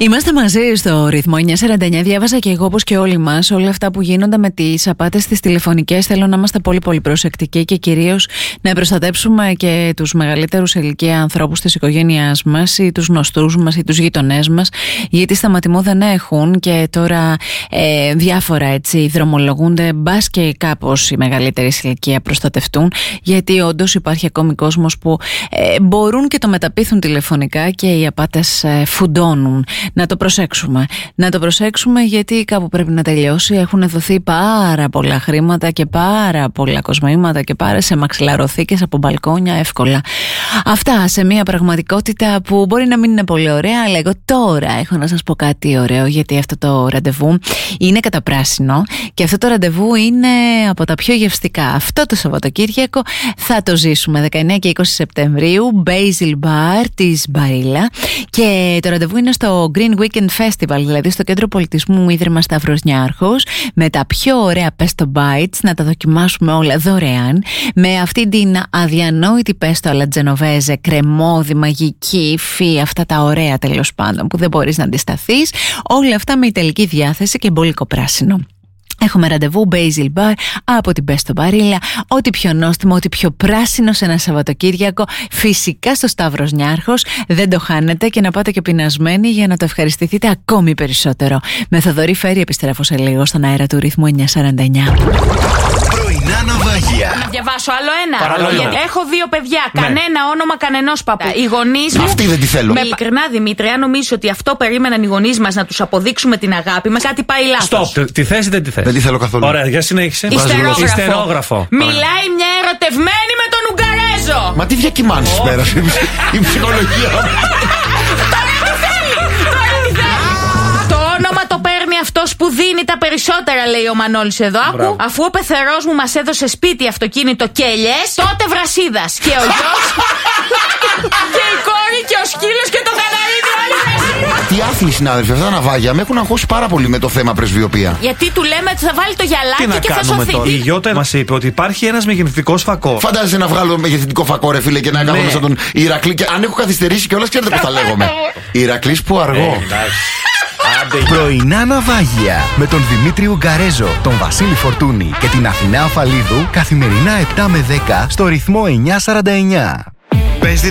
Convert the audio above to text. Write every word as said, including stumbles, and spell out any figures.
Είμαστε μαζί στο ρυθμό εννιακόσια σαράντα εννιά. Διάβαζα και εγώ, όπως και όλοι μας, όλα αυτά που γίνονται με τις απάτες στις τηλεφωνικές. Θέλω να είμαστε πολύ πολύ προσεκτικοί και κυρίως να προστατέψουμε και τους μεγαλύτερους ηλικία ανθρώπους της οικογένειάς μας ή τους γνωστούς μας ή τους γείτονές μας, γιατί σταματημό δεν έχουν και τώρα ε, διάφορα έτσι δρομολογούνται. Μπας και κάπως οι μεγαλύτερες ηλικία προστατευτούν, γιατί όντως υπάρχει ακόμη κόσμος που ε, μπορούν και το μεταπείθουν τηλεφωνικά και οι απάτες ε, φουντώνουν. Να το προσέξουμε. Να το προσέξουμε γιατί κάπου πρέπει να τελειώσει. Έχουν δοθεί πάρα πολλά χρήματα και πάρα πολλά κοσμήματα και πάρα σε μαξιλαροθήκες από μπαλκόνια εύκολα. Αυτά σε μια πραγματικότητα που μπορεί να μην είναι πολύ ωραία, αλλά εγώ τώρα έχω να σας πω κάτι ωραίο, γιατί αυτό το ραντεβού είναι κατά πράσινο και αυτό το ραντεβού είναι από τα πιο γευστικά. Αυτό το Σαββατοκύριακο θα το ζήσουμε δεκαεννέα και είκοσι Σεπτεμβρίου, Basil Bar της Μπαρίλα, και το ραντεβού είναι στο Green Weekend Festival, δηλαδή στο Κέντρο Πολιτισμού Ίδρυμα Σταύρος Νιάρχος, με τα πιο ωραία pesto bites, να τα δοκιμάσουμε όλα δωρεάν, με αυτή την αδιανόητη pesto alla genovese, κρεμόδι, μαγική, υφή, αυτά τα ωραία τέλος πάντων που δεν μπορείς να αντισταθείς, όλα αυτά με ιταλική διάθεση και μπόλικο πράσινο. Έχουμε ραντεβού Basil Bar από την Pesto Barilla, ό,τι πιο νόστιμο, ό,τι πιο πράσινο σε ένα Σαββατοκύριακο, φυσικά στο Σταύρος Νιάρχος. Δεν το χάνετε και να πάτε και πεινασμένοι για να το ευχαριστηθείτε ακόμη περισσότερο. Με Θοδωρή Φέρη επιστρέφω σε λίγο στον αέρα του ρυθμού εννιακόσια σαράντα εννιά. Πρωινά ναυάγια. Να διαβάσω άλλο ένα. Παραλόγω. Γιατί έχω δύο παιδιά. Ναι. Κανένα όνομα κανενός παππού. Οι γονείς μου. Αυτή δεν τη θέλω. Με ειλικρινά, Δημήτρη, αν νομίζεις ότι αυτό περίμεναν οι γονείς μας να τους αποδείξουμε την αγάπη μας, κάτι πάει λάθος. Στοπ. Τη θέση δεν τη θες. Δεν τη θέλω καθόλου. Ωραία, για συνέχισε. Ιστερόγραφο. Ιστερόγραφο. Μιλάει μια ερωτευμένη με τον Ουγγαρέζο. Μα τι διακυμάνσεις πέρασε η ψυχολογία. Το όνομα το παίρνει αυτός που δίνει τα περισσότερα, λέει ο Μανώλης εδώ. Άκου, αφού ο πεθερός μου μας έδωσε σπίτι, αυτοκίνητο και ελιές, τότε Βρασίδας. Και ο γιος και η κόρη και ο σκύλος και το καναρίδι, όλοι Βρασίδας. Τι άθλοι συνάδελφοι, αυτά τα ναυάγια με έχουν αγχώσει πάρα πολύ με το θέμα πρεσβειοποία. Γιατί του λέμε ότι θα βάλει το Τι γυαλάκι να και θα κάνουμε σωθεί. τώρα. Η Γιώτα μας είπε ότι υπάρχει ένας μεγεθυντικός φακό. Φαντάζεσαι να βγάλω μεγεθυντικό φακό, ρε φίλε, και να κάνω Ναι. μέσα τον Ηρακλή. Και αν έχω καθυστερήσει κιόλας, ξέρετε πώς θα λέγομαι. Ηρακλής που αργώ. Πρωινά ναυάγια με τον Δημήτρη Ουγγαρέζο, τον Βασίλη Φορτούνη και την Αθηνά Αφαλίδου, καθημερινά επτά με δέκα στο ρυθμό εννιακόσια σαράντα εννιά.